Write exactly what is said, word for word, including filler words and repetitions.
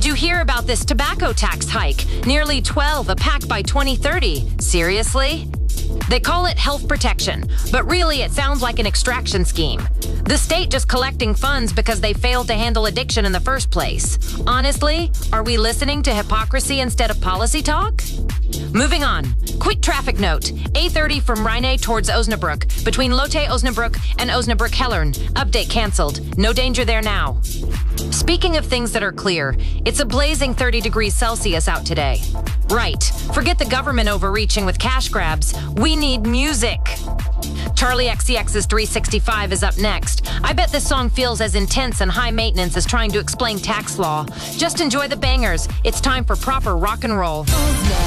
Did you hear about this tobacco tax hike? Nearly twelve a pack by twenty thirty. Seriously? They call it health protection, but really it sounds like an extraction scheme. The state just collecting funds because they failed to handle addiction in the first place. Honestly, are we listening to hypocrisy instead of policy talk? Moving on. Quick traffic note. A thirty from Rhine towards Osnabrück, between Lotte Osnabrück and Osnabrück-Hellern. Update canceled. No danger there now. Speaking of things that are clear, it's a blazing thirty degrees Celsius out today. Right. Forget the government overreaching with cash grabs. We need music. Charlie X C X's three sixty-five is up next. I bet this song feels as intense and high maintenance as trying to explain tax law. Just enjoy the bangers. It's time for proper rock and roll.